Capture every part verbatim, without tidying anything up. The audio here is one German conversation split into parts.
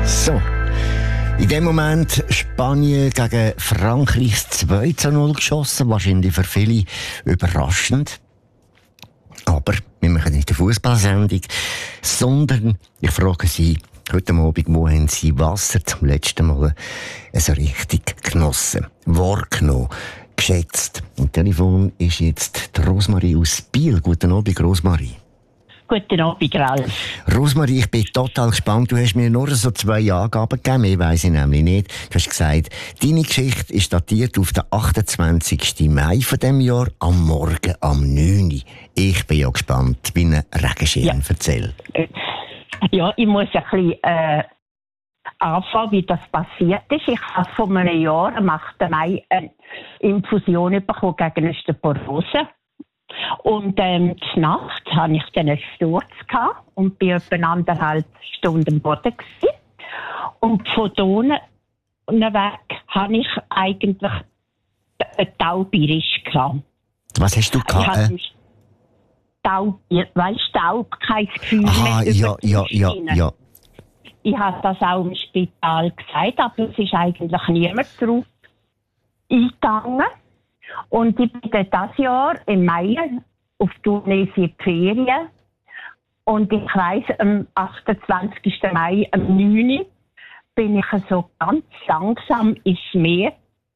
So. In dem Moment Spanien gegen Frankreich zwei zu null geschossen. Wahrscheinlich für viele überraschend. Aber wir machen nicht eine Fußballsendung, sondern ich frage Sie heute Abend, wo haben Sie Wasser zum letzten Mal so richtig genossen, wahrgenommen, geschätzt? Am Telefon ist jetzt die Rosmarie aus Biel. Guten Abend, Rosmarie. Guten Abend, Ralf. Rosmarie, ich bin total gespannt. Du hast mir nur so zwei Angaben gegeben, mehr weiss ich nämlich nicht. Du hast gesagt, deine Geschichte ist datiert auf den achtundzwanzigsten Mai von diesem Jahr, am Morgen um neun Uhr. Ich bin ja gespannt, wie ein Regenschirm ja. erzählt. Ja, ich muss ein bisschen äh, anfangen, wie das passiert ist. Ich habe vor einem Jahr, am achten Mai, eine Infusion bekommen gegen Osteoporose. Und ähm, die Nacht hatte ich dann einen Sturz gehabt und bin etwa anderthalb Stunden am Boden gewesen. Und von da weg hatte ich eigentlich einen Taubirisch gehabt. Was hast du gehabt? Äh? Taub, weißt du, Taub, kein Gefühl Aha, mehr. ja, ja, ja, ja. Ich habe das auch im Spital gesagt, aber es ist eigentlich niemand drauf eingegangen. Und ich bin dieses Jahr im Mai auf Tunesien Ferien. Und ich weiss, am achtundzwanzigsten Mai, am neun Uhr, bin ich so ganz langsam ins Meer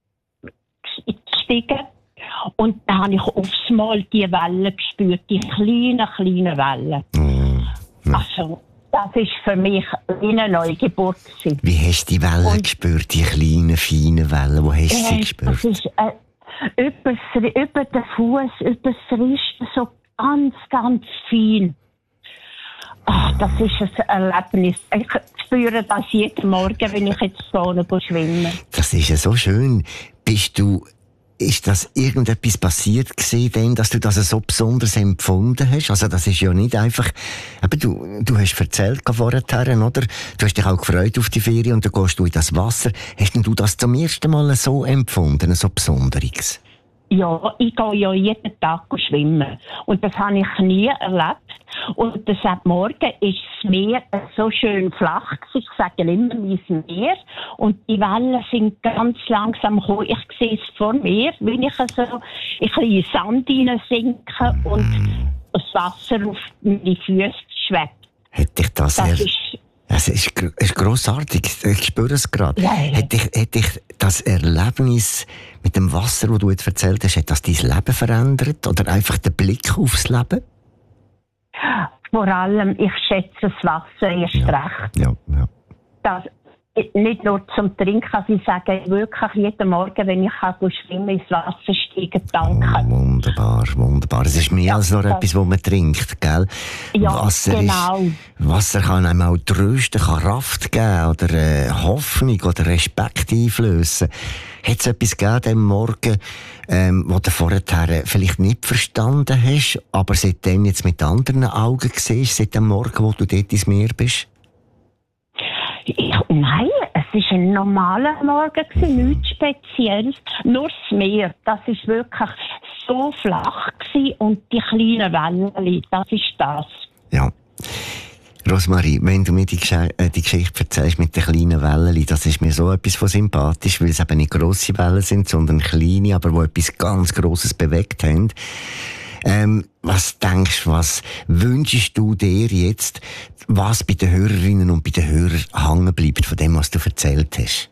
gestiegen. Und da habe ich aufs Mal die Wellen gespürt, die kleinen, kleinen Wellen. Mm. Also, das war für mich wie eine Neugeburt. Wie hast du die Wellen Und, gespürt, die kleinen, feinen Wellen? Wo hast du sie äh, gespürt? Das ist, äh, über, über den Fuß, über das Rüsten, so ganz, ganz fein. Ach, das ist ein Erlebnis. Ich spüre das jeden Morgen, wenn ich jetzt vorne schwimme. Das ist ja so schön. Bist du, ist das irgendetwas passiert gewesen, denn, dass du das so besonders empfunden hast? Also, das ist ja nicht einfach, aber du, du hast erzählt vorher, oder? Du hast dich auch gefreut auf die Ferien und dann gehst du in das Wasser. Hast denn du das zum ersten Mal so empfunden, so Besonderes? Ja, ich gehe ja jeden Tag schwimmen. Und das habe ich nie erlebt. Und seit Morgen ist das Meer so schön flach. Ich sage immer mein Meer. Und die Wellen sind ganz langsam gekommen. Ich sehe es vor mir, wie ich so ein bisschen in den Sand hineinsinke und das Wasser auf meine Füße schwebt. Hätte ich das, das er... ist Es ist, ist grossartig, ich spüre es gerade. Ja, ja. Hätte ich, hätte ich das Erlebnis mit dem Wasser, das du jetzt erzählt hast, hat das dein Leben verändert? Oder einfach den Blick aufs Leben? Vor allem, ich schätze das Wasser erst ja. recht. Ja, ja. Das, nicht nur zum Trinken, also ich sage wirklich jeden Morgen, wenn ich schwimmen ins Wasser steigen, danke. Oh, wunderbar, wunderbar. Es ist mehr ja, als nur das etwas, das man trinkt, gell? Ja, Wasser genau. Ist, Wasser kann einem auch trösten, kann Kraft geben oder äh, Hoffnung oder Respekt einflößen. Hat es etwas gegeben am Morgen, ähm, wo du vorher vielleicht nicht verstanden hast, aber seitdem jetzt mit anderen Augen siehst, seit dem Morgen, wo du dort ins Meer bist? Ja, nein, es war ein normaler Morgen, mhm. nichts Spezielles. Nur das Meer, das war wirklich so flach gewesen und die kleinen Wellen, das ist das. Ja. Rosmarie, wenn du mir die, Gesch- äh, die Geschichte erzählst mit den kleinen Wellen, das ist mir so etwas von sympathisch, weil es eben nicht grosse Wellen sind, sondern kleine, aber die etwas ganz Grosses bewegt haben. Ähm, was denkst du, was wünschst du dir jetzt, was bei den Hörerinnen und bei den Hörern hängen bleibt von dem, was du erzählt hast?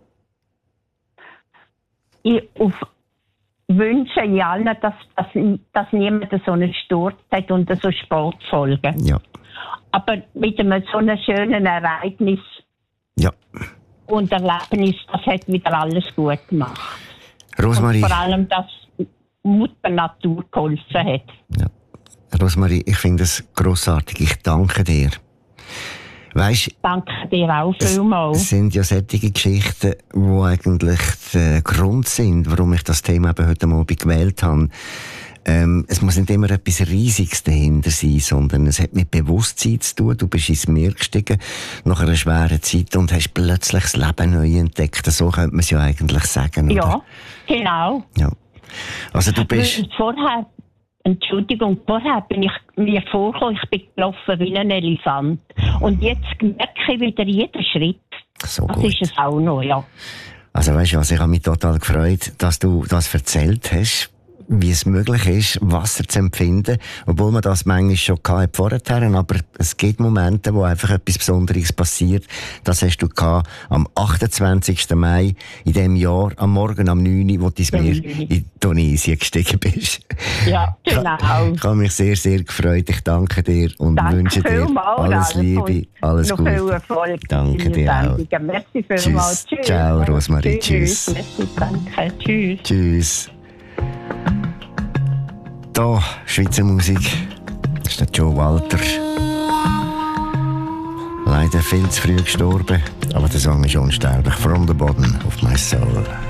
Ich auf wünsche ja allen, dass, dass, dass niemand so einen Sturz hat und so Sportfolgen. Ja. Aber mit einem so einem schönen Ereignis ja. und Erlebnis, das hat wieder alles gut gemacht. Rosmarie. Und vor allem, dass Mutter Natur geholfen hat. Ja. Rosmarie, ich finde es grossartig. Ich danke dir. Weißt, danke dir auch vielmals. Es sind ja solche Geschichten, die eigentlich der Grund sind, warum ich das Thema eben heute Abend gewählt habe. Ähm, es muss nicht immer etwas Riesiges dahinter sein, sondern es hat mit Bewusstsein zu tun. Du bist ins Meer gestiegen nach einer schweren Zeit und hast plötzlich das Leben neu entdeckt. So könnte man es ja eigentlich sagen, ja, oder? Genau. Ja. Also du bist... Vorher, Entschuldigung, vorher bin ich mir vorgekommen, ich bin gelaufen wie ein Elefant. Und jetzt merke ich wieder jeden Schritt. so das gut. ist es auch noch, ja. Also weißt du was, ich habe mich total gefreut, dass du das erzählt hast, wie es möglich ist, Wasser zu empfinden, obwohl man das manchmal schon gehabt vorher, aber es gibt Momente, wo einfach etwas Besonderes passiert. Das hast du gehabt am achtundzwanzigsten Mai in diesem Jahr, am Morgen am neun Uhr, wo du ins Meer in Tunesien gestiegen bist. Ja, genau. Ich habe mich sehr, sehr gefreut. Ich danke dir und Danke wünsche dir vielmals, alles Liebe, alles noch Gute. viel Erfolg. Danke dir auch. Merci vielmals. Tschüss. Ciao, Rosmarie. Tschüss. Merci, danke. Tschüss. Tschüss. Da, Schweizer Musik. Das ist der Joe Walter. Leider viel zu früh gestorben, aber der Song ist unsterblich. From the bottom of my soul.